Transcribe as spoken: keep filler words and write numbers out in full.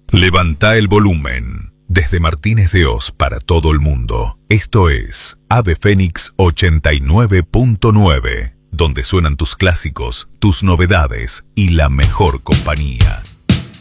Levanta el volumen. Desde Martínez de Oz para todo el mundo. Esto es Ave Fénix ochenta y nueve punto nueve, donde suenan tus clásicos, tus novedades y la mejor compañía.